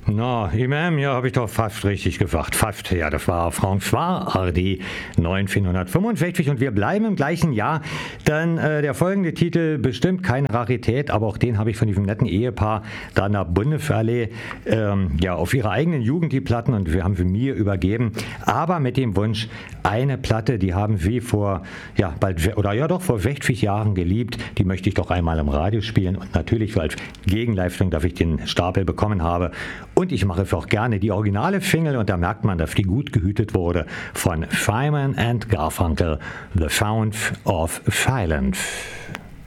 Na, Imam, ja, habe ich doch fast richtig gesagt. Fast, ja, das war François Hardy 1965 und wir bleiben im gleichen Jahr, denn der folgende Titel bestimmt keine Rarität, aber auch den habe ich von diesem netten Ehepaar da in der Bundesallee ja, auf ihrer eigenen Jugend die Platten und wir haben sie mir übergeben, aber mit dem Wunsch, eine Platte, die haben sie vor, ja, bald, oder ja doch, vor 60 Jahren geliebt, die möchte ich doch einmal im Radio spielen und natürlich so als Gegenleistung, dass ich den Stapel bekommen habe. Und ich mache auch gerne die originale Single und da merkt man, dass die gut gehütet wurde von Simon and Garfunkel, The Sound of Silence.